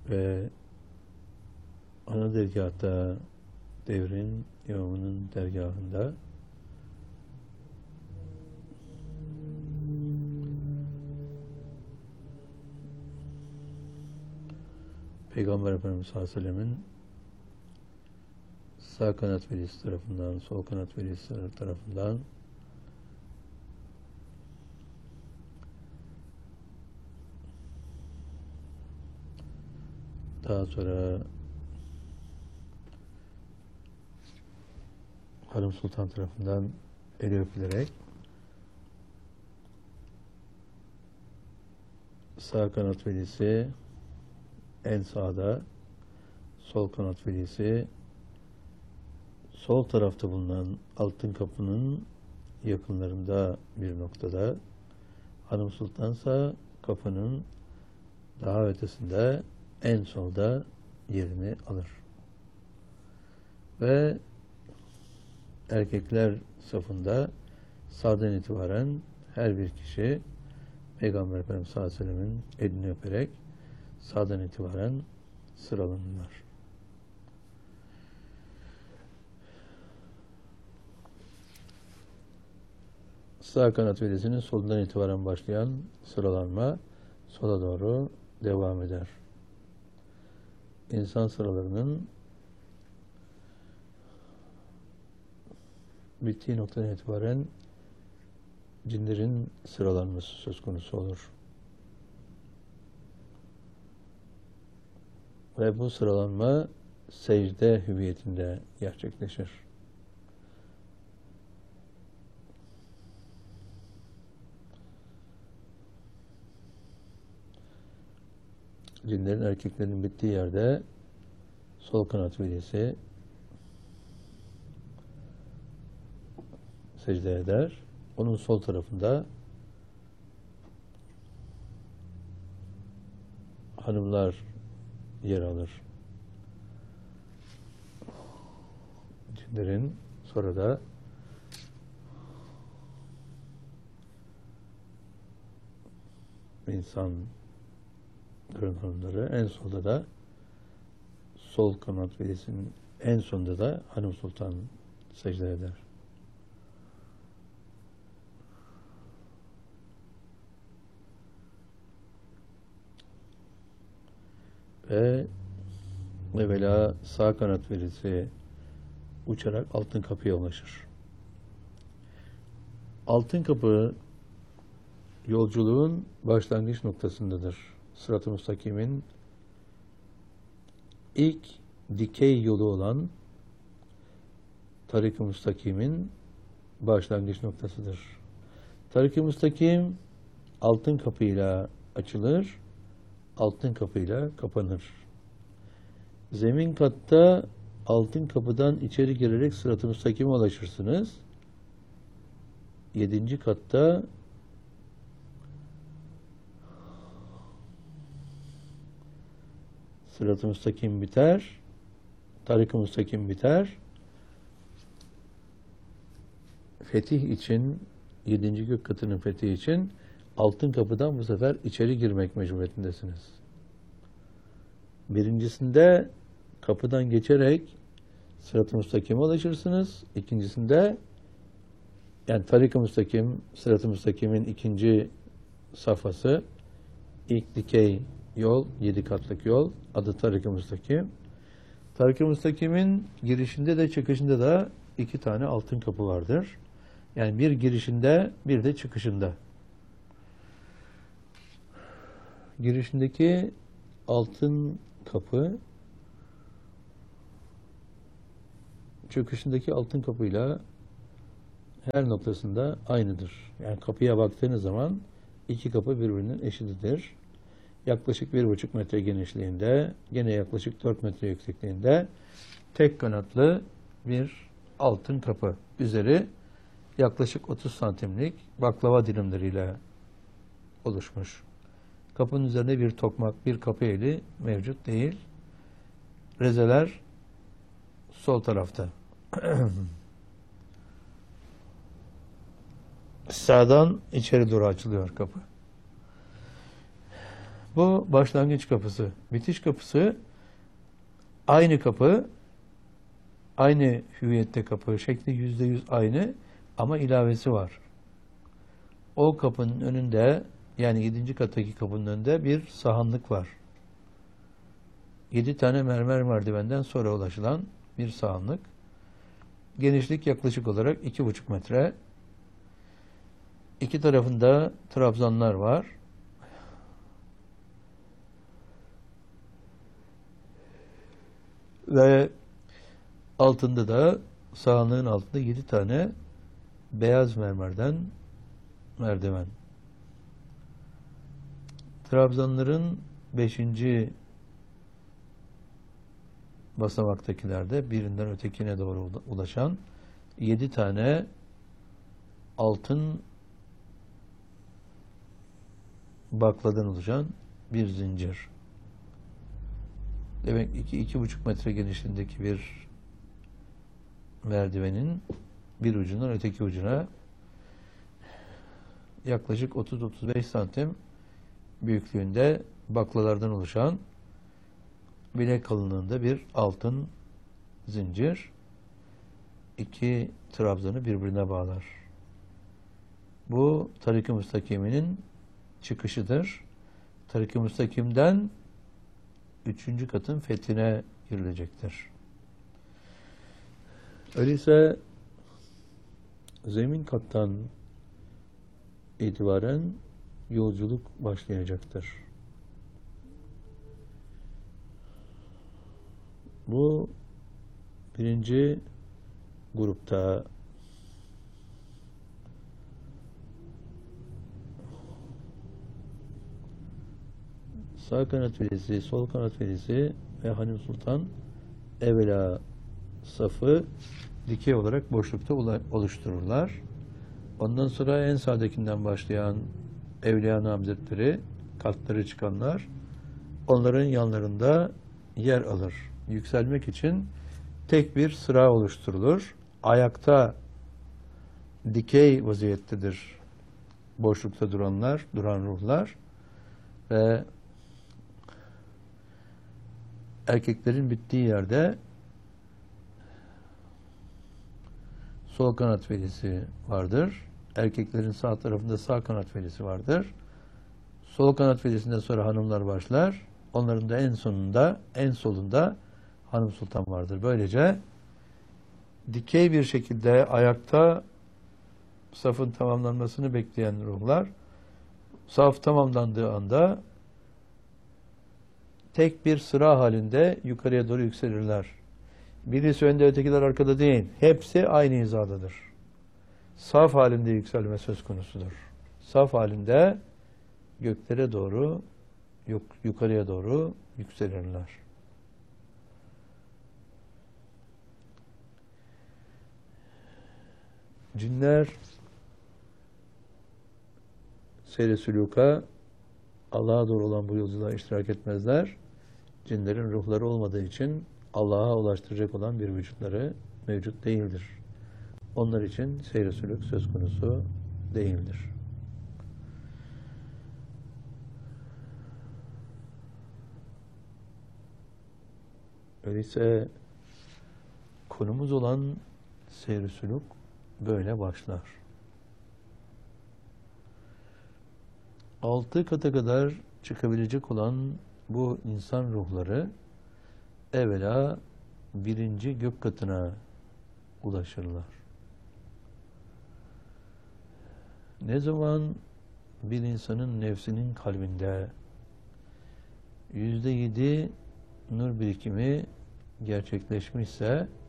ve ana dergâhta devrin imamının dergâhında Peygamber Efendimiz sallallahu aleyhi ve sellemin sağ kanat velisi tarafından, sol kanat velisi tarafından daha sonra Hanım Sultan tarafından eli öpülerek sağ kanat velisi en sağda, sol kanat velisi sol tarafta bulunan altın kapının yakınlarında bir noktada, Hanım Sultansa kapının daha ötesinde en solda yerini alır. Ve erkekler safında sağdan itibaren her bir kişi Peygamber Efendimiz sallallahu aleyhi ve sellemin elini öperek sağdan itibaren sıralanırlar. Sağ kanat velisinin solundan itibaren başlayan sıralanma sola doğru devam eder. İnsan sıralarının bittiği noktadan itibaren cinlerin sıralanması söz konusu olur. Ve bu sıralanma secde hüviyetinde gerçekleşir. Cinlerin, erkeklerin bittiği yerde sol kanat velisi secde eder. Onun sol tarafında hanımlar yer alır. Cinlerin sonra da insanların hanımları, en solda da sol kanat velisinin en sonunda da Hanım Sultan secde eder. Ve evvela sağ kanat velisi uçarak altın kapıya ulaşır. Altın kapı yolculuğun başlangıç noktasındadır. Sırat-ı Müstakim'in ilk dikey yolu olan Tarik-ı Müstakim'in başlangıç noktasıdır. Tarik-ı Müstakim altın kapıyla açılır, altın kapıyla kapanır. Zemin katta altın kapıdan içeri girerek Sırat-ı Müstakim'e ulaşırsınız. 7. katta Sırat-ı Müstakim biter, Tarik-ı Müstakim biter. Fetih için, 7. gök katının fethi için altın kapıdan bu sefer içeri girmek mecburiyetindesiniz. Birincisinde kapıdan geçerek Sırat-ı Müstakim'e ulaşırsınız. İkincisinde yani Tarik-ı Müstakim, Sırat-ı Müstakim'in ikinci safhası, ilk dikey yol, 7 katlık yol, adı Tarik-ı Müstakim. Tarik-ı Müstakim'in girişinde de çıkışında da 2 tane altın kapı vardır. Yani bir girişinde, bir de çıkışında. Girişindeki altın kapı, çıkışındaki altın kapıyla her noktasında aynıdır. Yani kapıya baktığınız zaman 2 kapı birbirinin eşitidir. Yaklaşık 1,5 metre genişliğinde, gene yaklaşık 4 metre yüksekliğinde tek kanatlı bir altın kapı. Üzeri yaklaşık 30 santimlik baklava dilimleriyle oluşmuş. Kapının üzerinde bir tokmak, bir kapı eli mevcut değil. Rezeler sol tarafta. Sağdan içeri doğru açılıyor kapı. Bu başlangıç kapısı. Bitiş kapısı aynı kapı, aynı hüviyette kapı, şekli %100 aynı ama ilavesi var. O kapının önünde, yani 7. kattaki kapının önünde bir sahanlık var. 7 tane mermer merdivenden sonra ulaşılan bir sahanlık. Genişlik yaklaşık olarak 2,5 metre. İki tarafında trabzanlar var. Ve altında da, sahanlığın altında 7 tane beyaz mermerden merdiven. Trabzanların 5. basamaktakilerde birinden ötekine doğru ulaşan 7 tane altın bakladan oluşan bir zincir. Demek ki 2,5 metre genişliğindeki bir merdivenin bir ucundan öteki ucuna yaklaşık 30-35 santim büyüklüğünde baklalardan oluşan bilek kalınlığında bir altın zincir iki trabzanı birbirine bağlar. Bu Tarik-i Müstakim'in çıkışıdır. Tarik-i Müstakim'den 3. katın fethine girilecektir. Öyleyse zemin kattan itibaren yolculuk başlayacaktır. Bu birinci grupta sağ kanat velisi, sol kanat velisi ve Hanım Sultan evvela safı dikey olarak boşlukta oluştururlar. Ondan sonra en sağdakinden başlayan Evliya namzetleri, katları çıkanlar onların yanlarında yer alır. Yükselmek için tek bir sıra oluşturulur. Ayakta dikey vaziyettedir boşlukta duran ruhlar ve erkeklerin bittiği yerde sol kanat velisi vardır. Erkeklerin sağ tarafında sağ kanat velisi vardır. Sol kanat velisinden sonra hanımlar başlar. Onların da en solunda Hanım Sultan vardır. Böylece dikey bir şekilde ayakta safın tamamlanmasını bekleyen ruhlar, saf tamamlandığı anda tek bir sıra halinde yukarıya doğru yükselirler. Birisi önde, ötekiler arkada değil. Hepsi aynı hizadadır. Saf halinde yükselme söz konusudur. Saf halinde göklere doğru, yukarıya doğru yükselirler. Cinler seyre sülûka Allah'a doğru olan bu yolculuğa iştirak etmezler. Cinlerin ruhları olmadığı için Allah'a ulaştıracak olan bir vücutları mevcut değildir. Onlar için seyre sülûk söz konusu değildir. Öyleyse konumuz olan seyr-i sülûk böyle başlar. 6 kata kadar çıkabilecek olan bu insan ruhları evvela 1. gök katına ulaşırlar. Ne zaman bir insanın nefsinin kalbinde %7 nur birikimi gerçekleşmişse